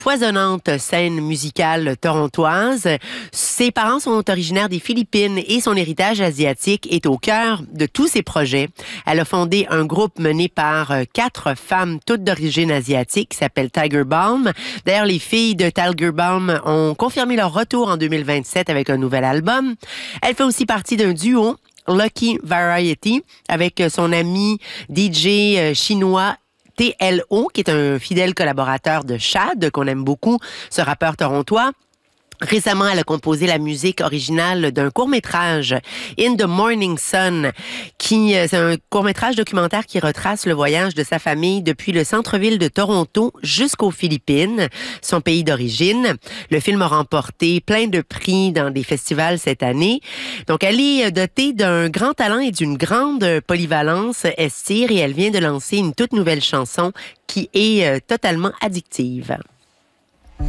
foisonnante scène musicale torontoise. Ses parents sont originaires des Philippines et son héritage asiatique est au cœur de tous ses projets. Elle a fondé un groupe mené par 4 femmes toutes d'origine asiatique qui s'appelle Tiger Balm. D'ailleurs, les filles de Tiger Balm ont confirmé leur retour en 2027 avec un nouvel album. Elle fait aussi partie d'un duo, Lucky Variety, avec son ami DJ chinois TLO, qui est un fidèle collaborateur de Chad, qu'on aime beaucoup, ce rappeur torontois. Récemment, elle a composé la musique originale d'un court-métrage, In the Morning Sun, c'est un court-métrage documentaire qui retrace le voyage de sa famille depuis le centre-ville de Toronto jusqu'aux Philippines, son pays d'origine. Le film a remporté plein de prix dans des festivals cette année. Donc, elle est dotée d'un grand talent et d'une grande polyvalence, estire, et elle vient de lancer une toute nouvelle chanson qui est totalement addictive.